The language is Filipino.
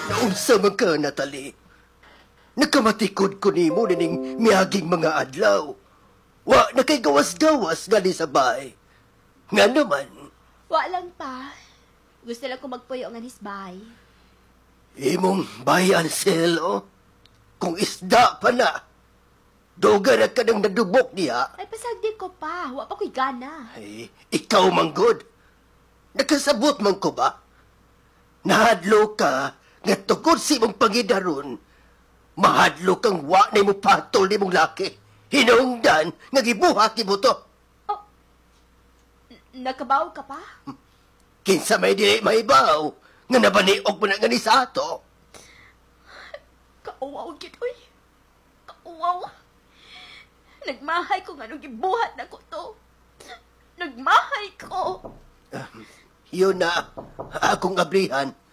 Naunsa man ka, Natalie? Nakamatikod ko nimo nining miyaging mga adlaw. Wa na kay gawas-gawas gali sa bahay. Nga naman, Wa lang pa. Gusto lang ko magpuyo nga nisbay. imong bayan selo. Kung isda pa na, doga na ka nang nadubok niya. Ay, pasagdi ko pa. Wa pa ko'y gana. Ay, ikaw manggod. Nakasabot man ko ba? Nahadlo ka nga tungkol si mong pangidaron. Mahadlo kang wa na mo patol ni mong laki. Hinungdan nga gibuhat ni mo to. Nakabaw ka pa? Kinsa may dili maibaw nga nabaniog mo na nga ni Sato. Kauwaw, gitoy. Kauwaw. Nagmahay ko nga nung gibuhat na ko to. Nagmahay ko. Yun na, akong abrihan.